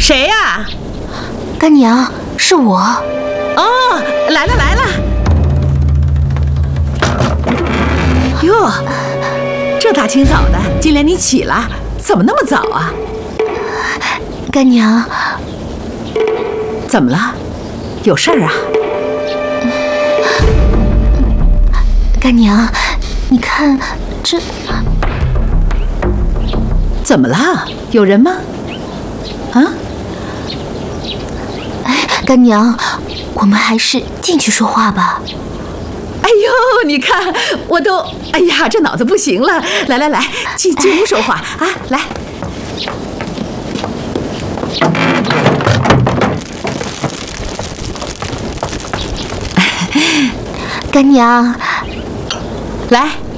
谁呀？ 干娘，是我。 哦，来了来了。哟，这大清早的，金莲你起了，怎么那么早啊？ 干娘， 怎么了？有事儿啊？ 干娘，你看这怎么了？有人吗？啊？ 哎，干娘，我们还是进去说话吧。 哎呦，你看我都，哎呀，这脑子不行了。来来来，进屋说话啊！来。 干娘， 来。